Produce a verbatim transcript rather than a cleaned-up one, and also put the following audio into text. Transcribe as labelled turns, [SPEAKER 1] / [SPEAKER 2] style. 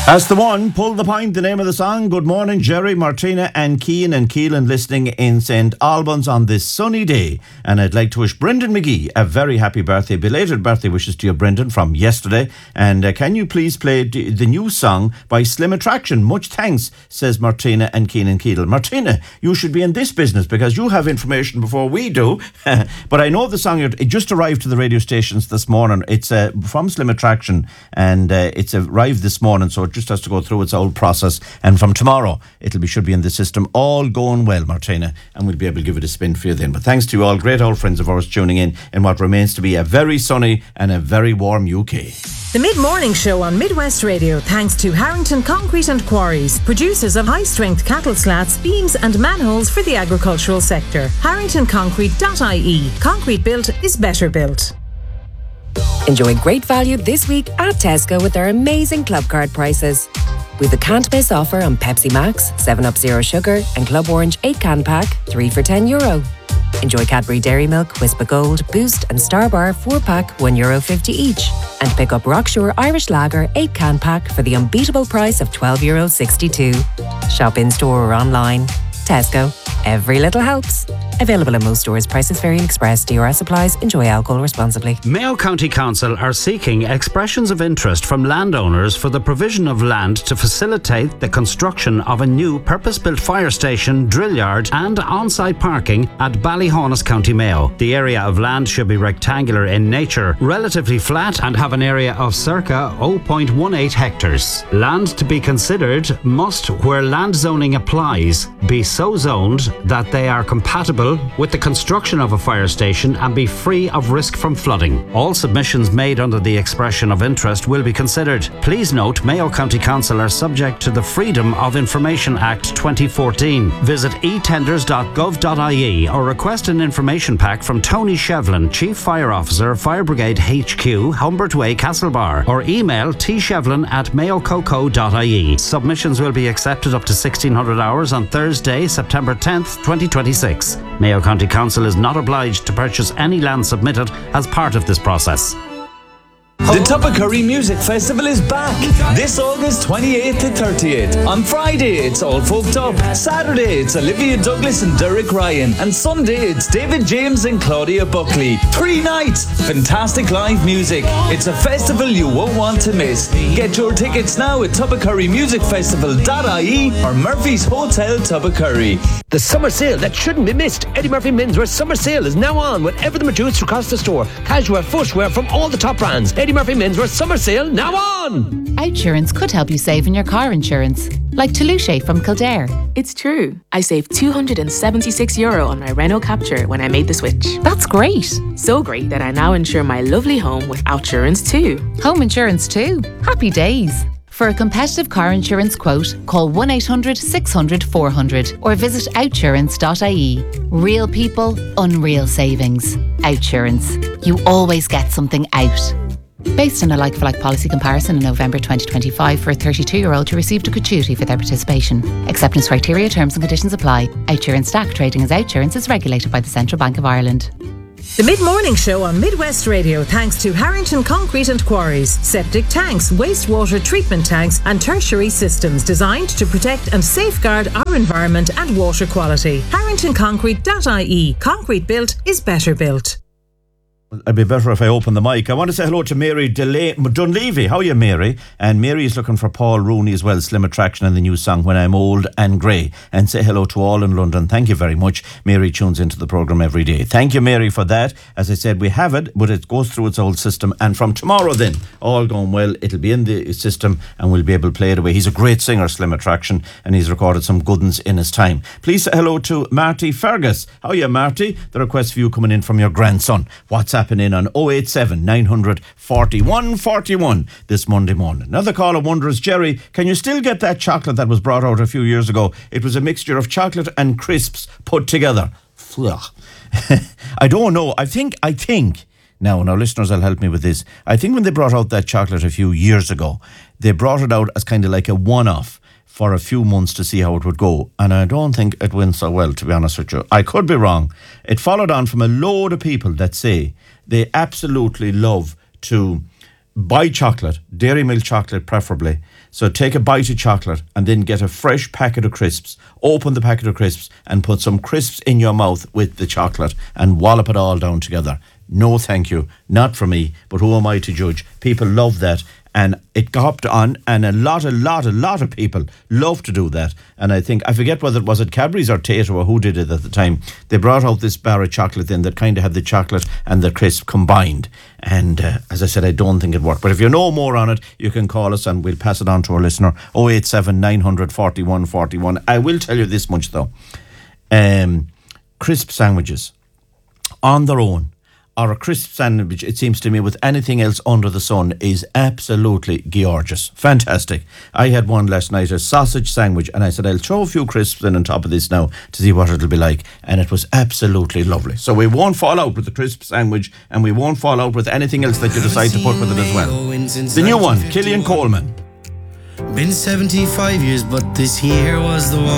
[SPEAKER 1] That's the one. Pull the Pint, the name of the song. Good morning, Jerry, Martina and Cian and Keelan listening in Saint Albans on this sunny day. And I'd like to wish Brendan McGee a very happy birthday. Belated birthday wishes to you, Brendan, from yesterday. And uh, can you please play d- the new song by Slim Attraction? Much thanks, says Martina and Cian and Keelan. Martina, you should be in this business because you have information before we do. But I know the song, it just arrived to the radio stations this morning. It's uh, from Slim Attraction and uh, it's arrived this morning, so it just has to go through its whole process, and from tomorrow it'll be should be in the system. All going well, Martina, and we'll be able to give it a spin for you then. But thanks to you all, great old friends of ours tuning in in what remains to be a very sunny and a very warm U K.
[SPEAKER 2] The Mid-Morning Show on Midwest Radio, thanks to Harrington Concrete and Quarries, producers of high-strength cattle slats, beams and manholes for the agricultural sector. harrington concrete dot I E. Concrete built is better built.
[SPEAKER 3] Enjoy great value this week at Tesco with their amazing Club Card prices. With a can't miss offer on Pepsi Max, seven up Zero Sugar and Club Orange eight can pack, three for ten euro. Enjoy Cadbury Dairy Milk, Wispa Gold, Boost and Star Bar four pack, one euro fifty each. And pick up Rockshore Irish Lager eight can pack for the unbeatable price of twelve euro sixty-two. Shop in store or online. Tesco. Every little helps. Available in most stores. Prices vary in Express. D R S applies. Enjoy alcohol responsibly.
[SPEAKER 4] Mayo County Council are seeking expressions of interest from landowners for the provision of land to facilitate the construction of a new purpose-built fire station, drill yard and on-site parking at Ballyhonus, County Mayo. The area of land should be rectangular in nature, relatively flat and have an area of circa zero point one eight hectares. Land to be considered must, where land zoning applies, be so zoned that they are compatible with the construction of a fire station and be free of risk from flooding. All submissions made under the expression of interest will be considered. Please note, Mayo County Council are subject to the Freedom of Information Act twenty fourteen. Visit e tenders dot gov dot I E or request an information pack from Tony Shevlin, Chief Fire Officer, Fire Brigade H Q, Humbert Way, Castlebar, or email t shevlin at mayo coco dot I E. Submissions will be accepted up to sixteen hundred hours on Thursday, September tenth, twenty twenty-six. Mayo County Council is not obliged to purchase any land submitted as part of this process.
[SPEAKER 5] The Tubbercurry Music Festival is back this August twenty-eighth to thirtieth. On Friday, it's All Folked Up. Saturday, it's Olivia Douglas and Derek Ryan. And Sunday, it's David James and Claudia Buckley. Three nights, fantastic live music. It's a festival you won't want to miss. Get your tickets now at tubbercurry music festival dot I E or Murphy's Hotel Tubbercurry.
[SPEAKER 6] The summer sale that shouldn't be missed. Eddie Murphy Menswear summer sale is now on with everything reduced across the store. Casual footwear from all the top brands. Eddie Murphy Menswear summer sale now on.
[SPEAKER 7] Outsurance could help you save on your car insurance. Like Toulouse from Kildare.
[SPEAKER 8] It's true. I saved two hundred seventy-six euro on my Renault Capture when I made the switch.
[SPEAKER 7] That's great.
[SPEAKER 8] So great that I now insure my lovely home with Outsurance too.
[SPEAKER 7] Home insurance too. Happy days. For a competitive car insurance quote, call one eight hundred six hundred four hundred or visit outsurance dot I E. Real people, unreal savings. Outsurance. You always get something out. Based on a like-for-like policy comparison in November twenty twenty-five for a thirty-two-year-old who received a gratuity for their participation. Acceptance criteria, terms and conditions apply. Outsurance Stack trading as Outsurance is regulated by the Central Bank of Ireland.
[SPEAKER 2] The Mid-Morning Show on Midwest Radio, thanks to Harrington Concrete and Quarries. Septic tanks, wastewater treatment tanks and tertiary systems designed to protect and safeguard our environment and water quality. harrington concrete dot I E. Concrete built is better built.
[SPEAKER 1] It'd be better if I open the mic. I want to say hello to Mary Delay- Dunleavy. How are you, Mary? And Mary is looking for Paul Rooney as well, Slim Attraction, and the new song When I'm Old and Grey. And say hello to all in London. Thank you very much. Mary tunes into the programme every day. Thank you, Mary, for that. As I said, we have it, but it goes through its old system. And from tomorrow then, all going well, it'll be in the system and we'll be able to play it away. He's a great singer, Slim Attraction, and he's recorded some good ones in his time. Please say hello to Marty Fergus. How are you, Marty? The request for you coming in from your grandson. What's happening on oh eight seven nine hundred forty-one forty-one this Monday morning. Another caller wonders, Jerry, can you still get that chocolate that was brought out a few years ago? It was a mixture of chocolate and crisps put together. I don't know. I think, I think, now, and our listeners will help me with this. I think when they brought out that chocolate a few years ago, they brought it out as kind of like a one-off for a few months to see how it would go. And I don't think it went so well, to be honest with you. I could be wrong. It followed on from a load of people that say they absolutely love to buy chocolate, dairy milk chocolate preferably. So take a bite of chocolate and then get a fresh packet of crisps. Open the packet of crisps and put some crisps in your mouth with the chocolate and wallop it all down together. No, thank you. Not for me, but who am I to judge? People love that. And it got on, and a lot, a lot, a lot of people love to do that. And I think, I forget whether it was at Cadbury's or Tate or who did it at the time. They brought out this bar of chocolate then that kind of had the chocolate and the crisp combined. And uh, as I said, I don't think it worked. But if you know more on it, you can call us and we'll pass it on to our listener. oh eight seven, nine hundred, forty-one forty-one. I will tell you this much though. Um, crisp sandwiches on their own, or a crisp sandwich, it seems to me, with anything else under the sun, is absolutely gorgeous. Fantastic. I had one last night, a sausage sandwich, and I said, I'll throw a few crisps in on top of this now to see what it'll be like. And it was absolutely lovely. So we won't fall out with the crisp sandwich, and we won't fall out with anything else that you decide to put with it as well. The new one, Killian Coleman.
[SPEAKER 9] Been seventy-five years, but this year was the one.